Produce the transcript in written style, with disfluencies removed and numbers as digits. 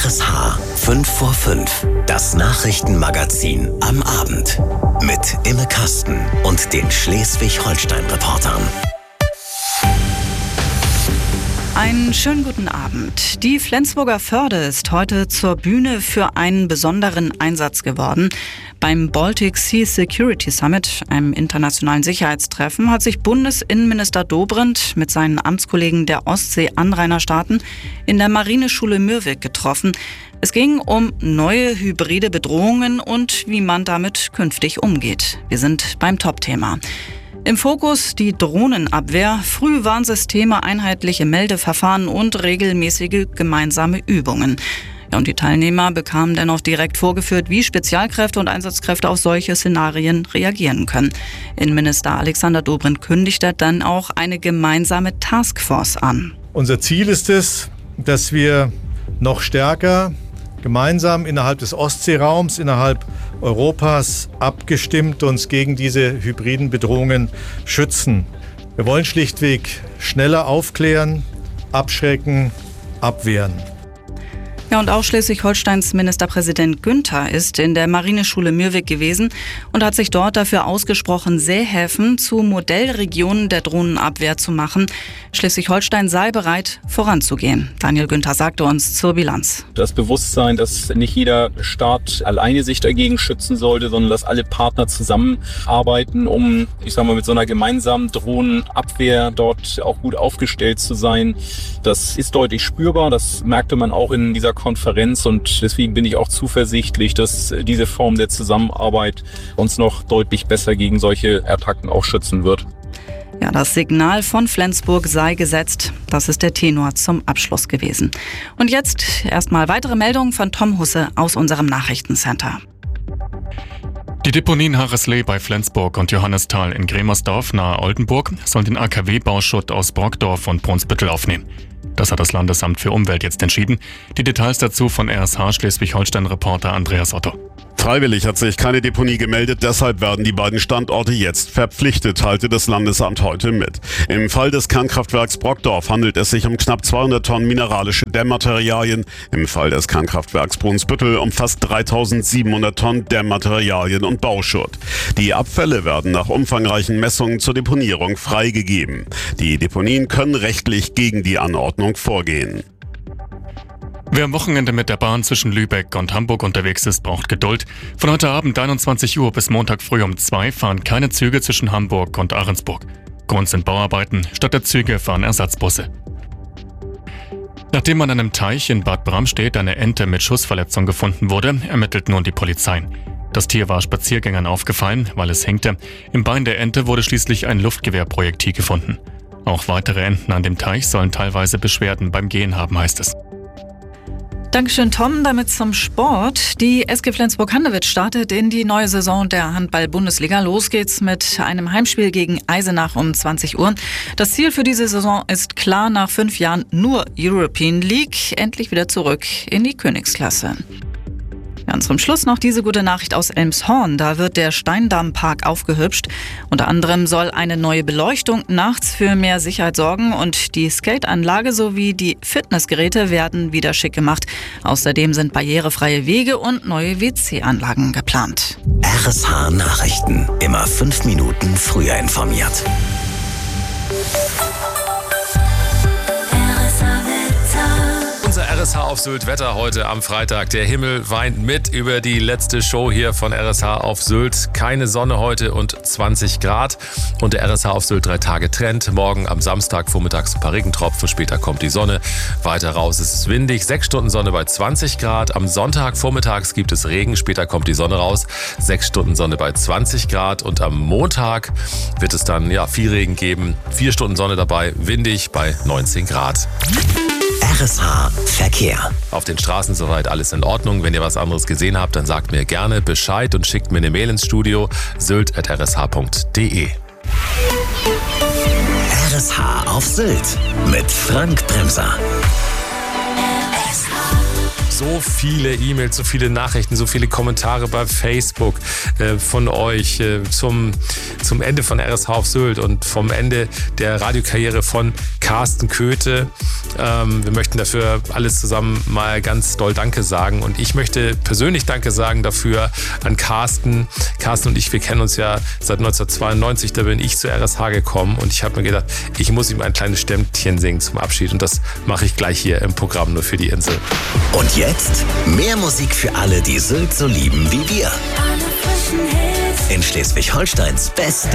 RSH 5 vor 5, das Nachrichtenmagazin am Abend. Mit Imme Kasten und den Schleswig-Holstein-Reportern. Einen schönen guten Abend. Die Flensburger Förde ist heute zur Bühne für einen besonderen Einsatz geworden. Beim Baltic Sea Security Summit, einem internationalen Sicherheitstreffen, hat sich Bundesinnenminister Dobrindt mit seinen Amtskollegen der Ostsee-Anrainerstaaten in der Marineschule Mürwik getroffen. Es ging um neue hybride Bedrohungen und wie man damit künftig umgeht. Wir sind beim Top-Thema. Im Fokus die Drohnenabwehr, Frühwarnsysteme, einheitliche Meldeverfahren und regelmäßige gemeinsame Übungen. Ja, und die Teilnehmer bekamen dennoch direkt vorgeführt, wie Spezialkräfte und Einsatzkräfte auf solche Szenarien reagieren können. Innenminister Alexander Dobrindt kündigte dann auch eine gemeinsame Taskforce an. Unser Ziel ist es, dass wir noch stärker gemeinsam innerhalb des Ostseeraums, innerhalb Europas abgestimmt uns gegen diese hybriden Bedrohungen schützen. Wir wollen schlichtweg schneller aufklären, abschrecken, abwehren. Ja, und auch Schleswig-Holsteins Ministerpräsident Günther ist in der Marineschule Mürwik gewesen und hat sich dort dafür ausgesprochen, Seehäfen zu Modellregionen der Drohnenabwehr zu machen. Schleswig-Holstein sei bereit, voranzugehen. Daniel Günther sagte uns zur Bilanz. Das Bewusstsein, dass nicht jeder Staat alleine sich dagegen schützen sollte, sondern dass alle Partner zusammenarbeiten, um, mit so einer gemeinsamen Drohnenabwehr dort auch gut aufgestellt zu sein. Das ist deutlich spürbar. Das merkte man auch in dieser Konferenz und deswegen bin ich auch zuversichtlich, dass diese Form der Zusammenarbeit uns noch deutlich besser gegen solche Attacken auch schützen wird. Ja, das Signal von Flensburg sei gesetzt. Das ist der Tenor zum Abschluss gewesen. Und jetzt erstmal weitere Meldungen von Tom Husse aus unserem Nachrichtencenter. Die Deponien Harreslee bei Flensburg und Johannisthal in Gremersdorf nahe Oldenburg sollen den AKW-Bauschutt aus Brockdorf und Brunsbüttel aufnehmen. Das hat das Landesamt für Umwelt jetzt entschieden. Die Details dazu von RSH Schleswig-Holstein-Reporter Andreas Otto. Freiwillig hat sich keine Deponie gemeldet, deshalb werden die beiden Standorte jetzt verpflichtet, teilte das Landesamt heute mit. Im Fall des Kernkraftwerks Brockdorf handelt es sich um knapp 200 Tonnen mineralische Dämmmaterialien, im Fall des Kernkraftwerks Brunsbüttel um fast 3700 Tonnen Dämmmaterialien und Bauschutt. Die Abfälle werden nach umfangreichen Messungen zur Deponierung freigegeben. Die Deponien können rechtlich gegen die Anordnung vorgehen. Wer am Wochenende mit der Bahn zwischen Lübeck und Hamburg unterwegs ist, braucht Geduld. Von heute Abend 21 Uhr bis Montag früh um 2 fahren keine Züge zwischen Hamburg und Ahrensburg. Grund sind Bauarbeiten, statt der Züge fahren Ersatzbusse. Nachdem an einem Teich in Bad Bramstedt eine Ente mit Schussverletzung gefunden wurde, ermittelt nun die Polizei. Das Tier war Spaziergängern aufgefallen, weil es hinkte. Im Bein der Ente wurde schließlich ein Luftgewehrprojektil gefunden. Auch weitere Enten an dem Teich sollen teilweise Beschwerden beim Gehen haben, heißt es. Dankeschön, Tom. Damit zum Sport. Die SG Flensburg-Handewitt startet in die neue Saison der Handball-Bundesliga. Los geht's mit einem Heimspiel gegen Eisenach um 20 Uhr. Das Ziel für diese Saison ist klar, nach 5 Jahren nur European League, endlich wieder zurück in die Königsklasse. Ja, und zum Schluss noch diese gute Nachricht aus Elmshorn. Da wird der Steindammpark aufgehübscht. Unter anderem soll eine neue Beleuchtung nachts für mehr Sicherheit sorgen und die Skateanlage sowie die Fitnessgeräte werden wieder schick gemacht. Außerdem sind barrierefreie Wege und neue WC-Anlagen geplant. RSH Nachrichten. Immer 5 Minuten früher informiert. Unser RSH auf Sylt Wetter heute am Freitag. Der Himmel weint mit über die letzte Show hier von RSH auf Sylt. Keine Sonne heute und 20 Grad. Und der RSH auf Sylt 3-Tage-Trend. Morgen am Samstag vormittags ein paar Regentropfen. Später kommt die Sonne. Weiter raus ist es windig. 6 Stunden Sonne bei 20 Grad. Am Sonntag vormittags gibt es Regen. Später kommt die Sonne raus. 6 Stunden Sonne bei 20 Grad. Und am Montag wird es dann viel Regen geben. 4 Stunden Sonne dabei. Windig bei 19 Grad. RSH Verkehr. Auf den Straßen soweit alles in Ordnung. Wenn ihr was anderes gesehen habt, dann sagt mir gerne Bescheid und schickt mir eine Mail ins Studio sylt@rsh.de. RSH auf Sylt mit Frank Bremser. So viele E-Mails, so viele Nachrichten, so viele Kommentare bei Facebook von euch zum Ende von RSH auf Sylt und vom Ende der Radiokarriere von Carsten Köthe. Wir möchten dafür alles zusammen mal ganz doll Danke sagen. Und ich möchte persönlich Danke sagen dafür an Carsten. Carsten und ich, wir kennen uns ja seit 1992. Da bin ich zu RSH gekommen und ich habe mir gedacht, ich muss ihm ein kleines Ständchen singen zum Abschied. Und das mache ich gleich hier im Programm nur für die Insel. Und jetzt mehr Musik für alle, die Sylt so lieben wie wir. In Schleswig-Holsteins beste